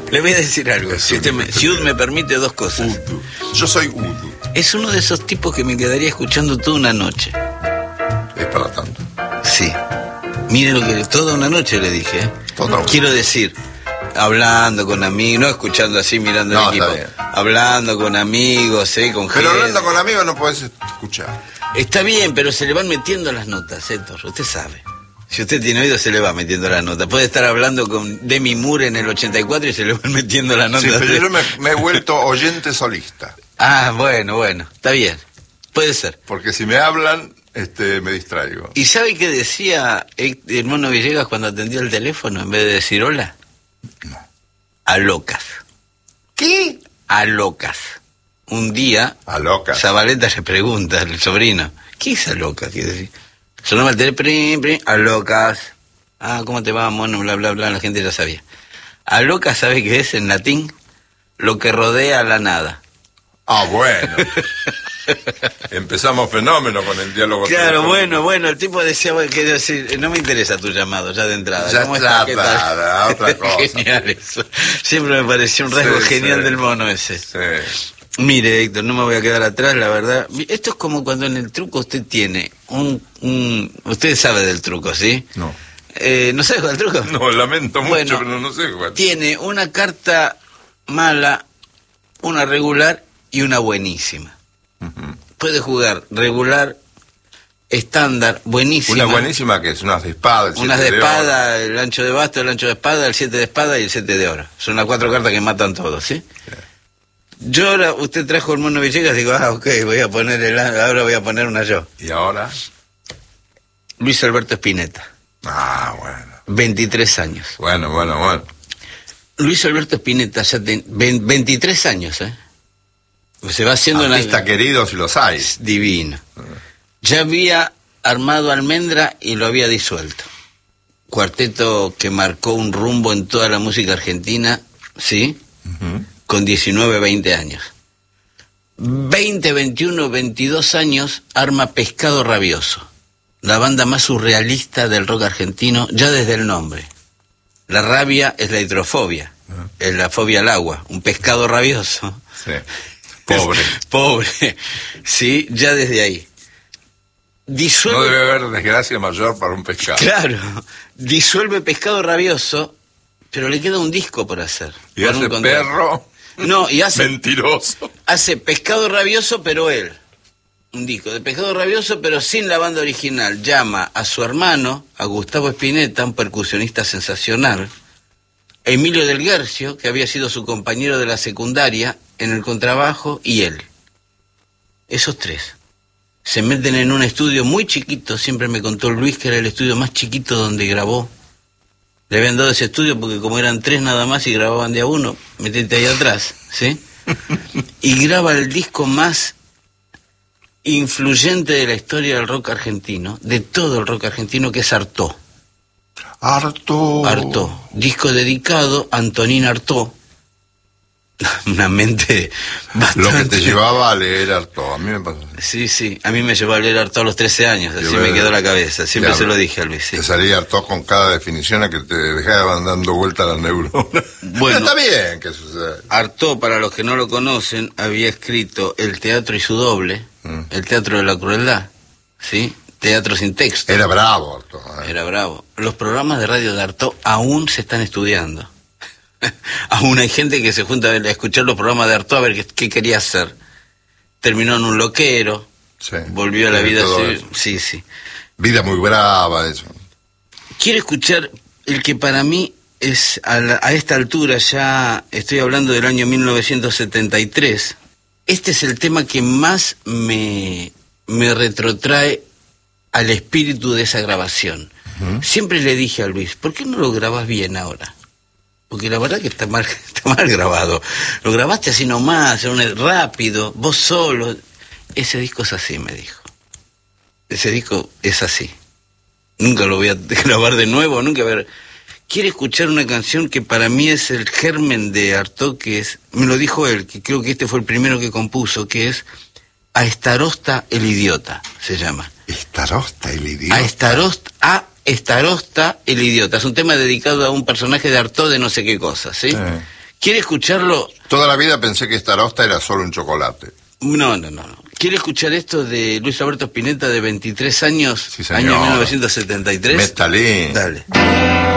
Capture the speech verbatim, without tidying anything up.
Le voy a decir algo, si usted me, si usted me permite dos cosas. Udu. Yo soy Udu. Es uno de esos tipos que me quedaría escuchando toda una noche. Es para tanto. Sí. Mire lo que... Toda una noche le dije, ¿eh? Toda una. Quiero decir, hablando con amigos, no escuchando así, mirando No, el está equipo. bien. Hablando con amigos, ¿eh? Con Pero gente. hablando con amigos no podés escuchar. Está bien, pero se le van metiendo las notas, Héctor, usted sabe. Si usted tiene oído, se le va metiendo las notas. Puede estar hablando con Demi Moore en el ochenta y cuatro y se le van metiendo las notas. Sí, pero de... yo me, me he vuelto oyente solista. Ah, bueno, bueno, está bien. Puede ser. Porque si me hablan, este, me distraigo. ¿Y sabe qué decía el Mono Villegas cuando atendía el teléfono en vez de decir hola? No. A locas. ¿Qué? A locas. Un día, A locas. Zabaleta le pregunta al sobrino, ¿qué es a locas? Quiere decir, sonaba el teléfono, a locas. Ah, ¿cómo te va, mono? Bla, bla, bla, la gente ya sabía. A locas, ¿sabe qué es en latín? Lo que rodea a la nada. Ah, bueno. Empezamos fenómeno con el diálogo. Claro, telefónico. bueno, bueno, el tipo decía, bueno, que decir, no me interesa tu llamado, ya de entrada. Ya ¿Cómo está, estás? ¿Qué tal? para, otra cosa. Genial eso. Siempre me pareció un rasgo Sí, genial sí. del mono ese. Sí. Mire, Héctor, no me voy a quedar atrás, la verdad. Esto es como cuando en el truco usted tiene un... un... Usted sabe del truco, ¿sí? No. Eh, ¿No sabe jugar al truco? No, lamento mucho, Bueno, pero no sé cuál. Tiene una carta mala, una regular y una buenísima. Ujú. Puede jugar regular, estándar, buenísima. Una buenísima que es unas de espada. el Unas de siete oro. espada, el ancho de basto, el ancho de espada, el siete de espada y el siete de oro. Son las cuatro cartas que matan todos, ¿sí? Sí. Yo ahora, usted trajo el Mono Villegas, digo, ah, ok, voy a poner el, ahora voy a poner una yo. ¿Y ahora? Luis Alberto Spinetta, Ah, bueno. veintitrés años. Bueno, bueno, bueno. Luis Alberto Spinetta ya tiene veintitrés años, ¿eh? Se va haciendo Artista una... querido si los hay. Divino. Ya había armado Almendra y lo había disuelto. Cuarteto que marcó un rumbo en toda la música argentina, ¿sí? Ujú. Con diecinueve, veinte años. veinte, veintiuno, veintidós años arma Pescado Rabioso, la banda más surrealista del rock argentino, ya desde el nombre. La rabia es la hidrofobia, Ah. es la fobia al agua, un pescado rabioso. Sí. Pobre. Pobre, sí, ya desde ahí. Disuelve, No debe haber desgracia mayor para un pescado. claro, disuelve Pescado Rabioso, pero le queda un disco por hacer. Y con hace un contrato. perro No, y hace, mentiroso. hace Pescado Rabioso, pero él. Un disco de Pescado Rabioso, pero sin la banda original. Llama a su hermano, a Gustavo Spinetta, un percusionista sensacional, Emilio Del Guercio, que había sido su compañero de la secundaria, en el contrabajo, y él. Esos tres. Se meten en un estudio muy chiquito, siempre me contó Luis que era el estudio más chiquito donde grabó. Le habían dado ese estudio porque como eran tres nada más y grababan de a uno, metete ahí atrás, ¿sí? Y graba el disco más influyente de la historia del rock argentino, de todo el rock argentino, que es Artaud. Harto. Artaud, disco dedicado a Antonín Artaud. Una mente bastante... Lo que te llevaba a leer harto. A mí me pasó así. Sí, sí, a mí me llevó a leer Artaud a los trece años, así Yo me veo- quedó la cabeza, siempre Ya, se lo dije a Luis, sí. Te salía harto con cada definición a que te dejaban dando vuelta a la neurona. Bueno. Está bien que suceda. Artaud, para los que no lo conocen, había escrito El teatro y su doble, Mm. El teatro de la crueldad, ¿sí? Teatro sin texto. Era bravo harto. ¿eh? Era bravo. Los programas de radio de Artaud aún se están estudiando. Aún hay gente que se junta a escuchar los programas de Artaud a ver qué, qué quería hacer. Terminó en un loquero, Sí. volvió a la Tiene vida todo civil. eso. Sí, sí. Vida muy brava, eso. Quiero escuchar el que para mí es, a, la- a esta altura, ya estoy hablando del año mil novecientos setenta y tres, este es el tema que más me, me retrotrae al espíritu de esa grabación. Ujú. Siempre le dije a Luis, ¿por qué no lo grabas bien ahora? Porque la verdad que está mal, está mal grabado. Lo grabaste así nomás, un- rápido, vos solo. Ese disco es así, me dijo. Ese disco es así. Nunca lo voy a grabar de nuevo, nunca voy a ver. Quiere escuchar una canción que para mí es el germen de Artaud, que es, me lo dijo él, que creo que este fue el primero que compuso, que es A Estarosta el idiota, se llama. Estarosta, el idiota. A Estarosta, a Estarosta el idiota. Es un tema dedicado a un personaje de Artaud de no sé qué cosa, ¿sí? Sí. ¿Quiere escucharlo? Toda la vida pensé que Starosta era solo un chocolate. No, no, no, no. ¿Quiere escuchar esto de Luis Alberto Spinetta, de veintitrés años, Sí, señor. año mil novecientos setenta y tres? Métale. Dale.